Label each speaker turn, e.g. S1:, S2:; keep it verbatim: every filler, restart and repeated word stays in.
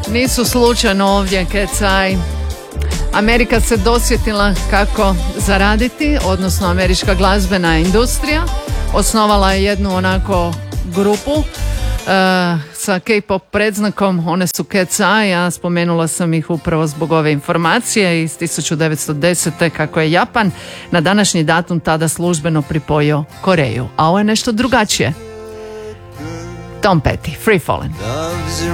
S1: Nisu slučajno ovdje Cat's Eye. Amerika se dosjetila kako zaraditi, odnosno američka glazbena industrija. Osnovala je jednu onako grupu uh, sa K-pop predznakom, one su Cat's Eye, a spomenula sam ih upravo zbog ove informacije iz tisuću devetsto desete kako je Japan na današnji datum tada službeno pripojio Koreju. A ovo je nešto drugačije. Tom Petty, Free Fallin'.